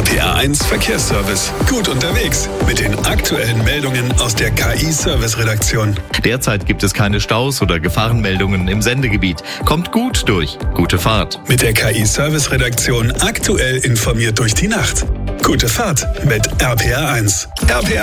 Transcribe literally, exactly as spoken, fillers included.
R P R eins Verkehrsservice. Gut unterwegs mit den aktuellen Meldungen aus der K I-Service-Redaktion. Derzeit gibt es keine Staus oder Gefahrenmeldungen im Sendegebiet. Kommt gut durch. Gute Fahrt. Mit der K I-Service-Redaktion aktuell informiert durch die Nacht. Gute Fahrt mit R P R eins. R P R